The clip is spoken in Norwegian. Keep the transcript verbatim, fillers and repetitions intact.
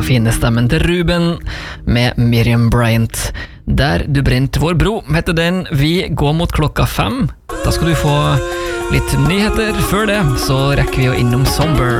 Ja, fine stemmen til Ruben med Miriam Bryant. Der du brent vår bro, heter den. Vi går mot klokka fem. Da skal du få litt nyheter. Før det så rekker vi jo innom Somber.